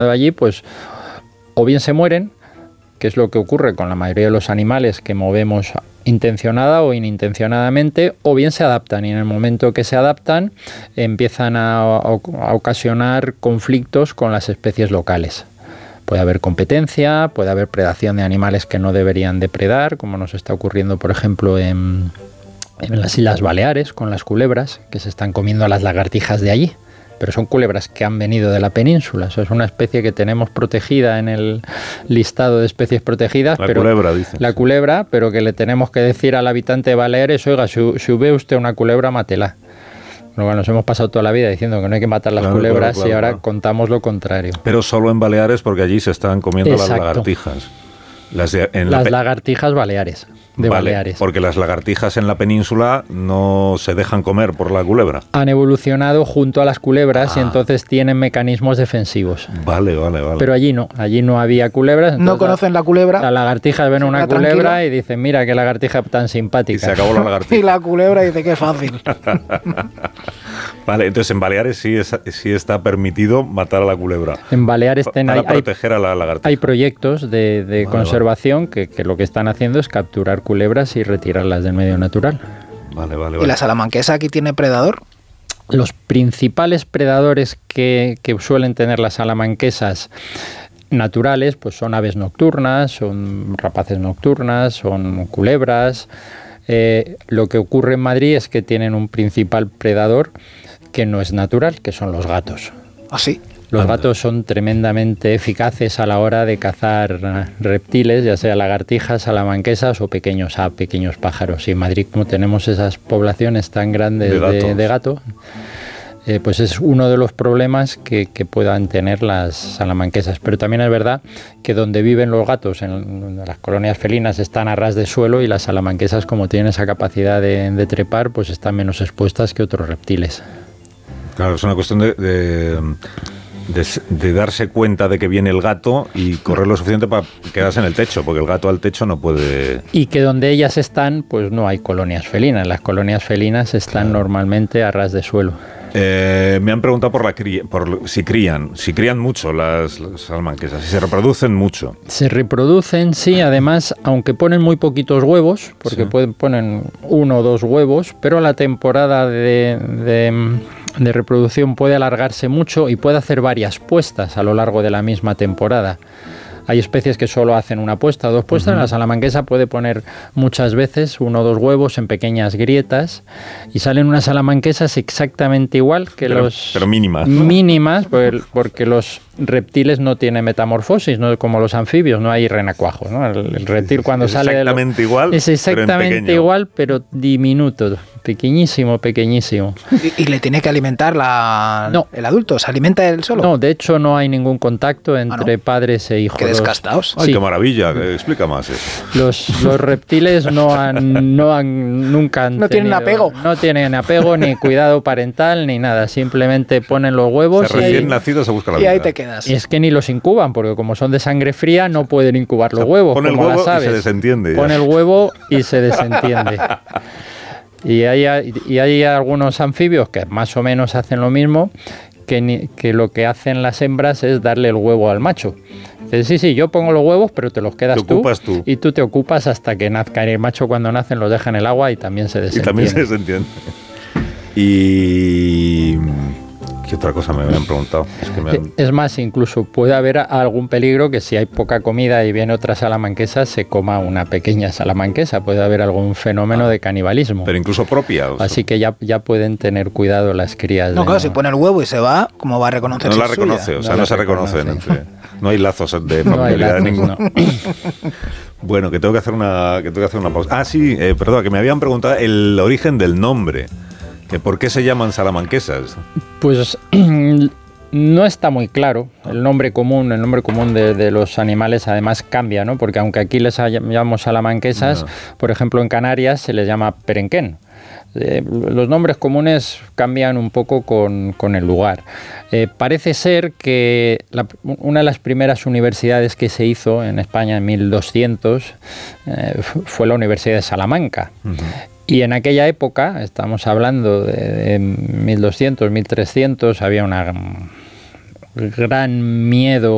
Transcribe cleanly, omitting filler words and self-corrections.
allí, pues o bien se mueren, que es lo que ocurre con la mayoría de los animales que movemos intencionada o inintencionadamente, o bien se adaptan, y en el momento que se adaptan empiezan a ocasionar conflictos con las especies locales. Puede haber competencia, puede haber predación de animales que no deberían depredar, como nos está ocurriendo, por ejemplo, en las Islas Baleares, con las culebras, que se están comiendo a las lagartijas de allí. Pero son culebras que han venido de la península. Eso es una especie que tenemos protegida en el listado de especies protegidas. La culebra, pero que le tenemos que decir al habitante de Baleares, oiga, si ve usted una culebra, mátela. Bueno, nos hemos pasado toda la vida diciendo que no hay que matar las culebras y ahora contamos lo contrario. Pero solo en Baleares, porque allí se están comiendo las lagartijas. Las lagartijas baleares. Baleares. Porque las lagartijas en la península no se dejan comer por la culebra. Han evolucionado junto a las culebras y entonces tienen mecanismos defensivos. Vale. Pero allí no había culebras. No conocen la culebra. Las lagartijas ven una culebra y dicen, mira qué lagartija tan simpática. Y se acabó la lagartija. Y la culebra dice, qué fácil. Vale, entonces en Baleares sí está permitido matar a la culebra. En Baleares para proteger a la lagartija. Hay proyectos de conservación que lo que están haciendo es capturar culebras y retirarlas del medio natural. Vale. ¿Y la salamanquesa aquí tiene predador? Los principales predadores que suelen tener las salamanquesas naturales pues son aves nocturnas, son rapaces nocturnas, son culebras. Lo que ocurre en Madrid es que tienen un principal predador que no es natural, que son los gatos. ¿Ah, sí? Los gatos son tremendamente eficaces a la hora de cazar reptiles, ya sea lagartijas, salamanquesas o pequeños pájaros. Y en Madrid, como tenemos esas poblaciones tan grandes de gato, pues es uno de los problemas que puedan tener las salamanquesas. Pero también es verdad que donde viven los gatos, en las colonias felinas, están a ras de suelo, y las salamanquesas, como tienen esa capacidad de trepar, pues están menos expuestas que otros reptiles. Claro, es una cuestión de darse cuenta de que viene el gato y correr lo suficiente para quedarse en el techo, porque el gato al techo no puede... Y que donde ellas están, pues no hay colonias felinas. Las colonias felinas están normalmente a ras de suelo. Me han preguntado por si crían mucho las salamanquesas, si se reproducen mucho. Se reproducen, sí, además, aunque ponen muy poquitos huevos, porque ponen 1 o 2 huevos, pero la temporada de reproducción puede alargarse mucho y puede hacer varias puestas a lo largo de la misma temporada. Hay especies que solo hacen una puesta o 2 puestas. La salamanquesa puede poner muchas veces 1 o 2 huevos en pequeñas grietas y salen unas salamanquesas exactamente igual que pero mínimas. Mínimas, porque los reptiles no tienen metamorfosis, no como los anfibios, no hay renacuajos, ¿no? El reptil cuando sale igual, es exactamente igual, pero diminuto, pequeñísimo. ¿Y le tiene que alimentar el adulto? ¿Se alimenta él solo? No, de hecho no hay ningún contacto entre padres e hijos. ¡Qué descastados! ¡Ay, qué maravilla! Explica más eso. Los reptiles nunca han no tienen apego. No tienen apego, ni cuidado parental, ni nada. Simplemente ponen los huevos recién nacidos se busca la vida. Y ahí te quedas. Y es que ni los incuban, porque como son de sangre fría, no pueden incubar los huevos. Pone el huevo y se desentiende. Pone el huevo y se desentiende. Y hay algunos anfibios que más o menos hacen lo mismo, que lo que hacen las hembras es darle el huevo al macho. Dices, sí, yo pongo los huevos, pero te los quedas tú. Y tú te ocupas hasta que nazca. El macho, cuando nacen, los deja en el agua y también se desentiende. Y ¿qué otra cosa me habían preguntado? Es más, incluso puede haber algún peligro que si hay poca comida y viene otra salamanquesa, se coma una pequeña salamanquesa. Puede haber algún fenómeno de canibalismo. Pero incluso propia. Así que ya pueden tener cuidado las crías. No, claro, si pone el huevo y se va, ¿cómo va a reconocer? No la reconoce, no se reconocen. No hay lazos de familiaridad ninguno. Bueno, que tengo que hacer una pausa. Perdón, que me habían preguntado el origen del nombre. ¿Por qué se llaman salamanquesas? Pues no está muy claro. El nombre común de los animales además cambia, ¿no? Porque aunque aquí les llamamos salamanquesas, por ejemplo en Canarias se les llama perenquén. Los nombres comunes cambian un poco con el lugar. Parece ser que una de las primeras universidades que se hizo en España en 1200 fue la Universidad de Salamanca. Y en aquella época, estamos hablando de 1200, 1300, había un gran miedo